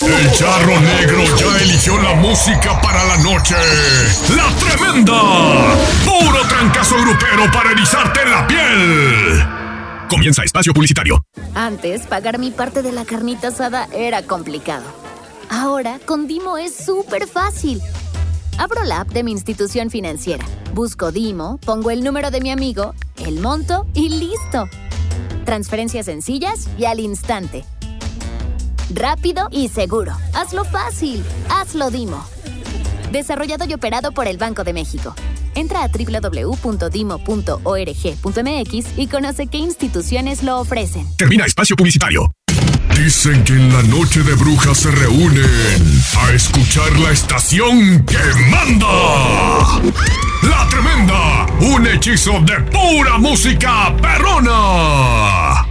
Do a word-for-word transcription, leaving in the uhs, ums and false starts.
El charro negro ya eligió la música para la noche. ¡La Tremenda! Puro trancazo grupero para erizarte la piel. Comienza espacio publicitario. Antes, pagar mi parte de la carnita asada era complicado. Ahora, con Dimo es súper fácil. Abro la app de mi institución financiera, busco Dimo, pongo el número de mi amigo, el monto y listo. Transferencias sencillas y al instante. Rápido y seguro. Hazlo fácil. Hazlo Dimo. Desarrollado y operado por el Banco de México. Entra a doble u doble u doble u punto dimo punto org punto m x y conoce qué instituciones lo ofrecen. Termina espacio publicitario. Dicen que en la noche de brujas se reúnen a escuchar la estación que manda. La Tremenda, un hechizo de pura música perrona.